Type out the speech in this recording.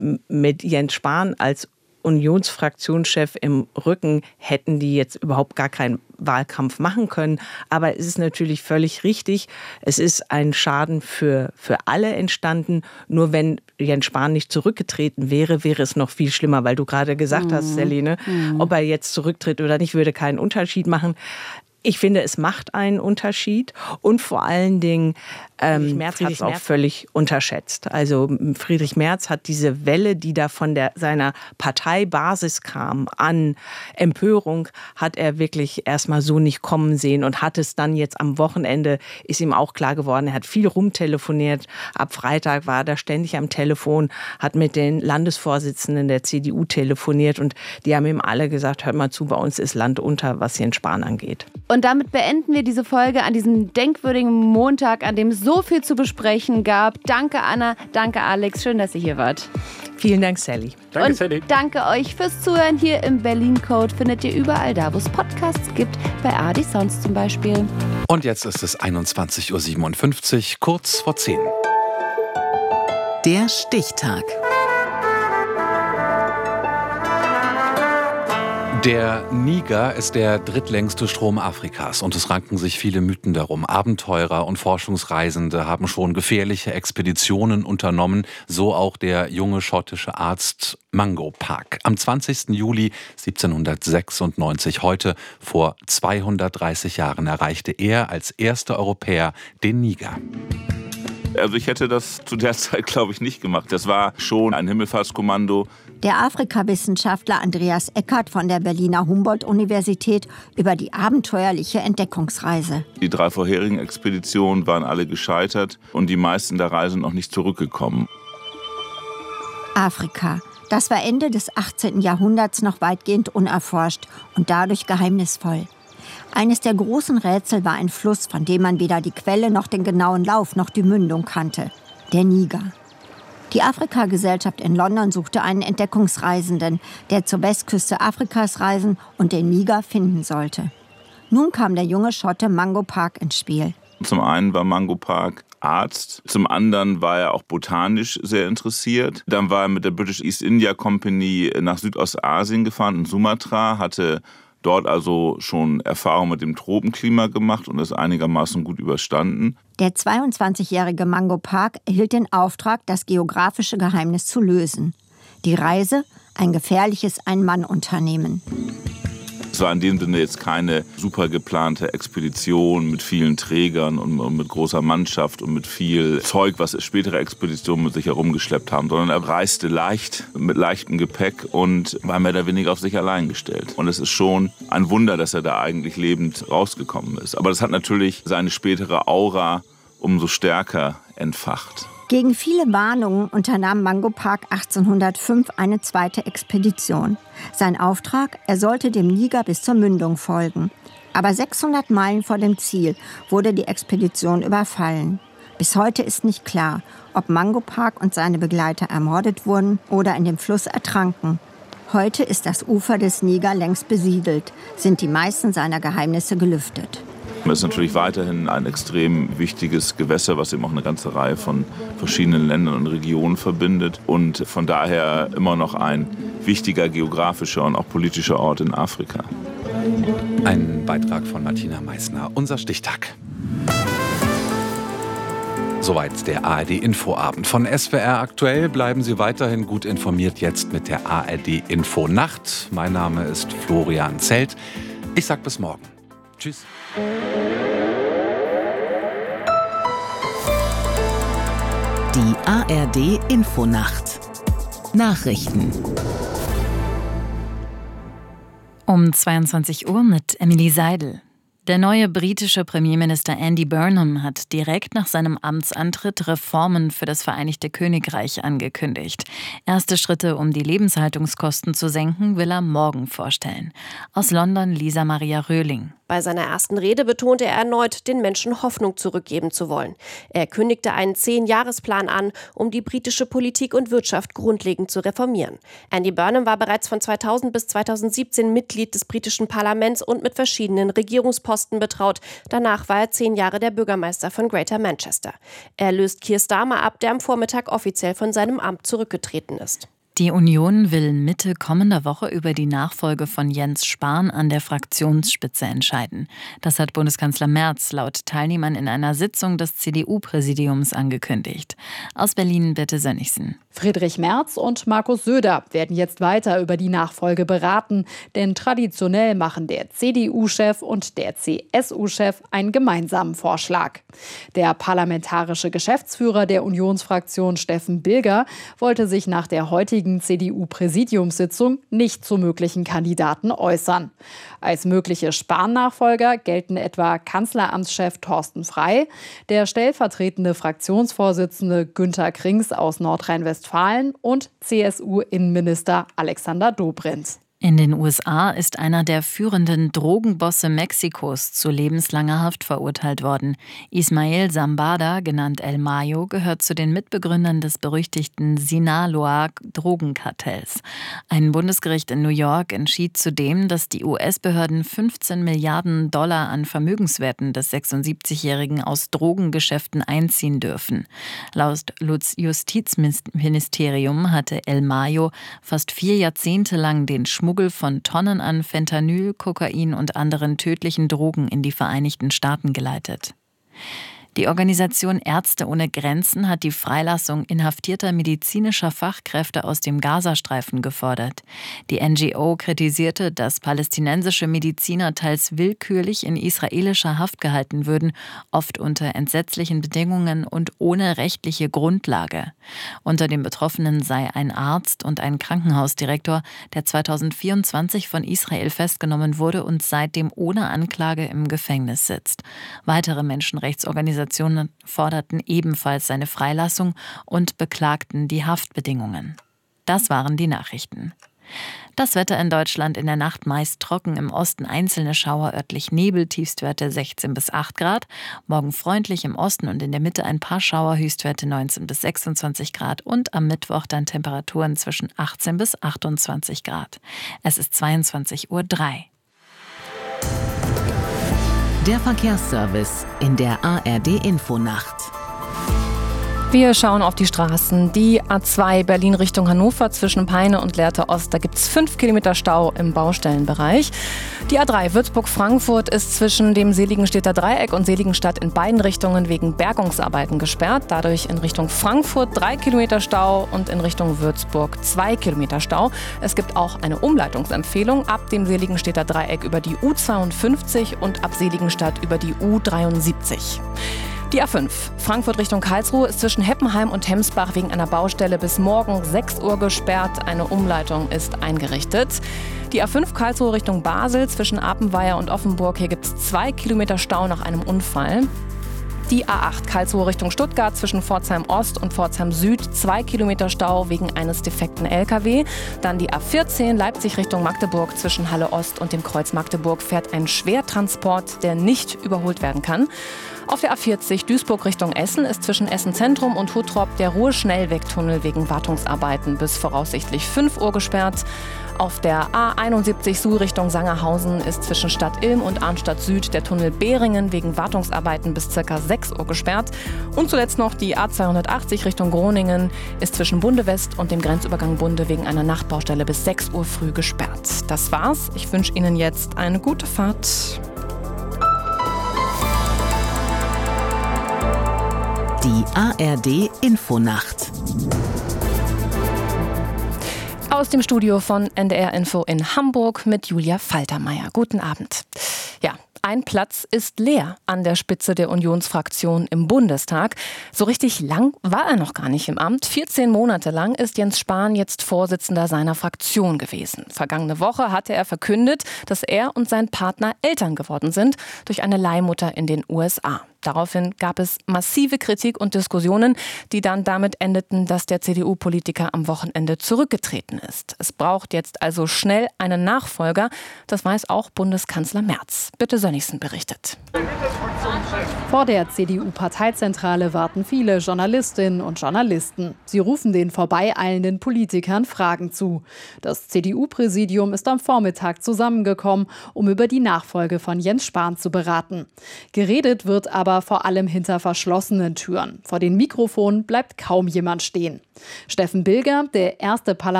mit Jens Spahn als Unionsfraktionschef im Rücken hätten die jetzt überhaupt gar keinen Wahlkampf machen können. Aber es ist natürlich völlig richtig. Es ist ein Schaden für alle entstanden. Nur wenn Jens Spahn nicht zurückgetreten wäre, wäre es noch viel schlimmer, weil du gerade gesagt hast, Sally, ne? Ob er jetzt zurücktritt oder nicht, würde keinen Unterschied machen. Ich finde, es macht einen Unterschied und vor allen Dingen Merz hat es auch völlig unterschätzt. Also Friedrich Merz hat diese Welle, die da von seiner Parteibasis kam, an Empörung, hat er wirklich erstmal so nicht kommen sehen und hat es dann jetzt am Wochenende, ist ihm auch klar geworden, er hat viel rumtelefoniert. Ab Freitag war er da ständig am Telefon, hat mit den Landesvorsitzenden der CDU telefoniert und die haben ihm alle gesagt, hört mal zu, bei uns ist Land unter, was Jens Spahn angeht. Und damit beenden wir diese Folge an diesem denkwürdigen Montag, an dem es so viel zu besprechen gab. Danke Anna, danke Alex, schön, dass ihr hier wart. Vielen Dank, Sally. Danke, Sally. Und danke euch fürs Zuhören. Hier im Berlin Code findet ihr überall da, wo es Podcasts gibt, bei ARD Sounds zum Beispiel. Und jetzt ist es 21.57 Uhr, kurz vor 10. Der Stichtag. Der Niger ist der drittlängste Strom Afrikas und es ranken sich viele Mythen darum. Abenteurer und Forschungsreisende haben schon gefährliche Expeditionen unternommen, so auch der junge schottische Arzt Mungo Park. Am 20. Juli 1796, heute vor 230 Jahren, erreichte er als erster Europäer den Niger. Also ich hätte das zu der Zeit, glaube ich, nicht gemacht. Das war schon ein Himmelfahrtskommando. Der Afrikawissenschaftler Andreas Eckert von der Berliner Humboldt-Universität über die abenteuerliche Entdeckungsreise. Die 3 vorherigen Expeditionen waren alle gescheitert und die meisten der Reisen noch nicht zurückgekommen. Afrika. Das war Ende des 18. Jahrhunderts noch weitgehend unerforscht und dadurch geheimnisvoll. Eines der großen Rätsel war ein Fluss, von dem man weder die Quelle noch den genauen Lauf noch die Mündung kannte. Der Niger. Die Afrika-Gesellschaft in London suchte einen Entdeckungsreisenden, der zur Westküste Afrikas reisen und den Niger finden sollte. Nun kam der junge Schotte Mungo Park ins Spiel. Zum einen war Mungo Park Arzt, zum anderen war er auch botanisch sehr interessiert. Dann war er mit der British East India Company nach Südostasien gefahren, in Sumatra, hatte dort also schon Erfahrung mit dem Tropenklima gemacht und es einigermaßen gut überstanden. Der 22-jährige Mungo Park erhielt den Auftrag, das geografische Geheimnis zu lösen. Die Reise, ein gefährliches Ein-Mann-Unternehmen. Es war in dem Sinne jetzt keine super geplante Expedition mit vielen Trägern und mit großer Mannschaft und mit viel Zeug, was spätere Expeditionen mit sich herumgeschleppt haben, sondern er reiste leicht, mit leichtem Gepäck und war mehr oder weniger auf sich allein gestellt. Und es ist schon ein Wunder, dass er da eigentlich lebend rausgekommen ist. Aber das hat natürlich seine spätere Aura umso stärker entfacht. Gegen viele Warnungen unternahm Mungo Park 1805 eine zweite Expedition. Sein Auftrag, er sollte dem Niger bis zur Mündung folgen. Aber 600 Meilen vor dem Ziel wurde die Expedition überfallen. Bis heute ist nicht klar, ob Mungo Park und seine Begleiter ermordet wurden oder in dem Fluss ertranken. Heute ist das Ufer des Niger längst besiedelt, sind die meisten seiner Geheimnisse gelüftet. Es ist natürlich weiterhin ein extrem wichtiges Gewässer, was eben auch eine ganze Reihe von verschiedenen Ländern und Regionen verbindet und von daher immer noch ein wichtiger geografischer und auch politischer Ort in Afrika. Ein Beitrag von Martina Meissner, unser Stichtag. Soweit der ARD-Infoabend. Von SWR aktuell bleiben Sie weiterhin gut informiert jetzt mit der ARD-Info-Nacht. Mein Name ist Florian Zelt. Ich sag bis morgen. Tschüss. Die ARD-Infonacht. Nachrichten. Um 22 Uhr mit Emily Seidel. Der neue britische Premierminister Andy Burnham hat direkt nach seinem Amtsantritt Reformen für das Vereinigte Königreich angekündigt. Erste Schritte, um die Lebenshaltungskosten zu senken, will er morgen vorstellen. Aus London Lisa Maria Röhling. Bei seiner ersten Rede betonte er erneut, den Menschen Hoffnung zurückgeben zu wollen. Er kündigte einen 10-Jahresplan an, um die britische Politik und Wirtschaft grundlegend zu reformieren. Andy Burnham war bereits von 2000 bis 2017 Mitglied des britischen Parlaments und mit verschiedenen Regierungsposten Posten betraut. Danach war er 10 Jahre der Bürgermeister von Greater Manchester. Er löst Keir Starmer ab, der am Vormittag offiziell von seinem Amt zurückgetreten ist. Die Union will Mitte kommender Woche über die Nachfolge von Jens Spahn an der Fraktionsspitze entscheiden. Das hat Bundeskanzler Merz laut Teilnehmern in einer Sitzung des CDU-Präsidiums angekündigt. Aus Berlin Birte Sönnigsen. Friedrich Merz und Markus Söder werden jetzt weiter über die Nachfolge beraten, denn traditionell machen der CDU-Chef und der CSU-Chef einen gemeinsamen Vorschlag. Der parlamentarische Geschäftsführer der Unionsfraktion Steffen Bilger wollte sich nach der heutigen CDU-Präsidiumssitzung nicht zu möglichen Kandidaten äußern. Als mögliche Spahn-Nachfolger gelten etwa Kanzleramtschef Thorsten Frey, der stellvertretende Fraktionsvorsitzende Günther Krings aus Nordrhein-Westfalen und CSU-Innenminister Alexander Dobrindt. In den USA ist einer der führenden Drogenbosse Mexikos zu lebenslanger Haft verurteilt worden. Ismael Zambada, genannt El Mayo, gehört zu den Mitbegründern des berüchtigten Sinaloa-Drogenkartells. Ein Bundesgericht in New York entschied zudem, dass die US-Behörden 15 Milliarden Dollar an Vermögenswerten des 76-Jährigen aus Drogengeschäften einziehen dürfen. Laut Justizministerium hatte El Mayo fast 4 Jahrzehnte lang den Schmuggel von Tonnen an Fentanyl, Kokain und anderen tödlichen Drogen in die Vereinigten Staaten geleitet. Die Organisation Ärzte ohne Grenzen hat die Freilassung inhaftierter medizinischer Fachkräfte aus dem Gazastreifen gefordert. Die NGO kritisierte, dass palästinensische Mediziner teils willkürlich in israelischer Haft gehalten würden, oft unter entsetzlichen Bedingungen und ohne rechtliche Grundlage. Unter den Betroffenen sei ein Arzt und ein Krankenhausdirektor, der 2024 von Israel festgenommen wurde und seitdem ohne Anklage im Gefängnis sitzt. Weitere Menschenrechtsorganisationen forderten ebenfalls seine Freilassung und beklagten die Haftbedingungen. Das waren die Nachrichten. Das Wetter in Deutschland in der Nacht meist trocken, im Osten einzelne Schauer, örtlich Nebel, Tiefstwerte 16 bis 8 Grad. Morgen freundlich im Osten und in der Mitte ein paar Schauer, Höchstwerte 19 bis 26 Grad und am Mittwoch dann Temperaturen zwischen 18 bis 28 Grad. Es ist 22:03 Uhr. Der Verkehrsservice in der ARD-Infonacht. Wir schauen auf die Straßen. Die A2 Berlin Richtung Hannover zwischen Peine und Lehrte Ost. Da gibt es 5 Kilometer Stau im Baustellenbereich. Die A3 Würzburg-Frankfurt ist zwischen dem Seligenstädter Dreieck und Seligenstadt in beiden Richtungen wegen Bergungsarbeiten gesperrt. Dadurch in Richtung Frankfurt 3 Kilometer Stau und in Richtung Würzburg 2 Kilometer Stau. Es gibt auch eine Umleitungsempfehlung ab dem Seligenstädter Dreieck über die U52 und ab Seligenstadt über die U73. Die A5 Frankfurt Richtung Karlsruhe ist zwischen Heppenheim und Hemsbach wegen einer Baustelle bis morgen 6 Uhr gesperrt. Eine Umleitung ist eingerichtet. Die A5 Karlsruhe Richtung Basel zwischen Apenweier und Offenburg. Hier gibt es 2 Kilometer Stau nach einem Unfall. Die A8 Karlsruhe Richtung Stuttgart zwischen Pforzheim Ost und Pforzheim Süd 2 Kilometer Stau wegen eines defekten LKW. Dann die A14 Leipzig Richtung Magdeburg zwischen Halle Ost und dem Kreuz Magdeburg fährt ein Schwertransport, der nicht überholt werden kann. Auf der A40 Duisburg Richtung Essen ist zwischen Essen Zentrum und Huttrop der Ruhr-Schnellwegtunnel wegen Wartungsarbeiten bis voraussichtlich 5 Uhr gesperrt. Auf der A71 Suhl Richtung Sangerhausen ist zwischen Stadt Ilm und Arnstadt Süd der Tunnel Behringen wegen Wartungsarbeiten bis ca. 6 Uhr gesperrt. Und zuletzt noch die A280 Richtung Groningen ist zwischen Bunde West und dem Grenzübergang Bunde wegen einer Nachtbaustelle bis 6 Uhr früh gesperrt. Das war's. Ich wünsche Ihnen jetzt eine gute Fahrt. Die ARD-Infonacht. Aus dem Studio von NDR Info in Hamburg mit Julia Faltermeier. Guten Abend. Ja, ein Platz ist leer an der Spitze der Unionsfraktion im Bundestag. So richtig lang war er noch gar nicht im Amt. 14 Monate lang ist Jens Spahn jetzt Vorsitzender seiner Fraktion gewesen. Vergangene Woche hatte er verkündet, dass er und sein Partner Eltern geworden sind durch eine Leihmutter in den USA. Daraufhin gab es massive Kritik und Diskussionen, die dann damit endeten, dass der CDU-Politiker am Wochenende zurückgetreten ist. Es braucht jetzt also schnell einen Nachfolger. Das weiß auch Bundeskanzler Merz. Bitte Sönnigsen berichtet. Vor der CDU-Parteizentrale warten viele Journalistinnen und Journalisten. Sie rufen den vorbeieilenden Politikern Fragen zu. Das CDU-Präsidium ist am Vormittag zusammengekommen, um über die Nachfolge von Jens Spahn zu beraten. Geredet wird aber vor allem hinter verschlossenen Türen. Vor den Mikrofonen bleibt kaum jemand stehen. Steffen Bilger, der erste